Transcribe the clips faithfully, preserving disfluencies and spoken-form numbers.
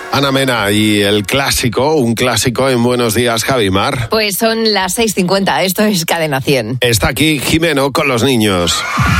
Ana Mena y el clásico, un clásico en Buenos Días, Javi Mar. Pues son las seis cincuenta, esto es Cadena cien. Está aquí Jimeno con los niños.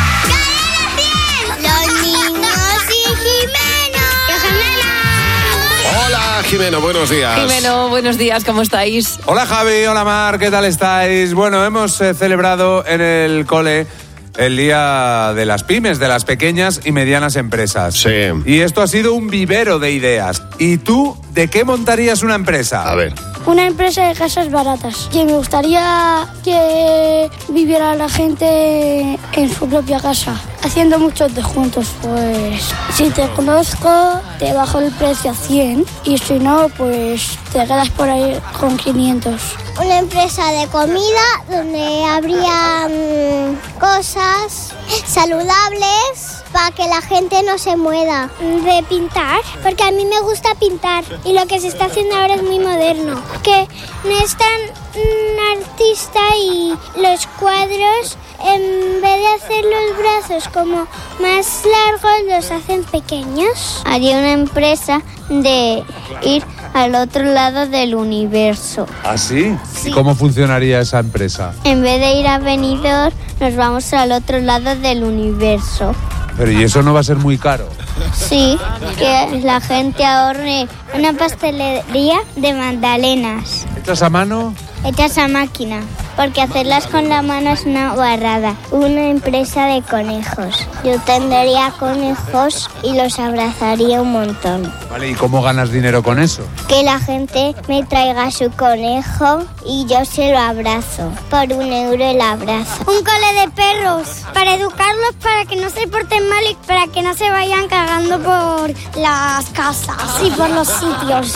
Hola, Jimeno, buenos días. Jimeno, buenos días, ¿cómo estáis? Hola, Javi, hola, Mar, ¿qué tal estáis? Bueno, hemos eh, celebrado en el cole el Día de las Pymes, de las pequeñas y medianas empresas. Sí. Y esto ha sido un vivero de ideas. ¿Y tú, de qué montarías una empresa? A ver. Una empresa de casas baratas. Que me gustaría que viviera la gente en su propia casa, haciendo muchos descuentos. Pues si te conozco, te bajo el precio a cien y si no, pues te quedas por ahí con quinientos. Una empresa de comida donde habría mmm, cosas saludables para que la gente no se muera. De pintar, porque a mí me gusta pintar y lo que se está haciendo ahora es muy moderno. Que no es tan un artista y los cuadros, en vez de hacer los brazos como más largos, los hacen pequeños. Haría una empresa de ir al otro lado del universo. ¿Ah, sí? Sí. ¿Y cómo funcionaría esa empresa? En vez de ir a Benidorm, nos vamos al otro lado del universo. Pero ¿y eso no va a ser muy caro? Sí, que la gente ahorre. Una pastelería de magdalenas. ¿Hechas a mano? Hechas a máquina, porque hacerlas con la mano es una guarrada. Una empresa de conejos. Yo tendría conejos y los abrazaría un montón. Vale, ¿y cómo ganas dinero con eso? Que la gente me traiga su conejo y yo se lo abrazo. Por un euro el abrazo. Un cole de perros, para educarlos para que no se porten mal y para que no se vayan cagando por las casas y por los sitios.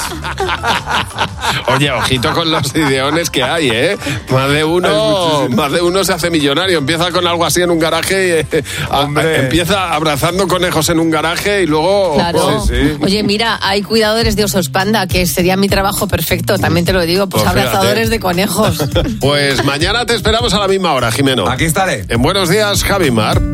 Oye, ojito con los ideones que hay, ¿eh? Más de uno, más de uno se hace millonario. Empieza con algo así en un garaje, y, eh, a, empieza abrazando conejos en un garaje y luego... Claro. Sí, sí. Oye, mira, hay cuidadores de osos panda, que sería mi trabajo perfecto, también te lo digo, pues, pues abrazadores de conejos. Pues mañana te esperamos a la misma hora, Jimeno. Aquí estaré. En Buenos Días, Javi Mar.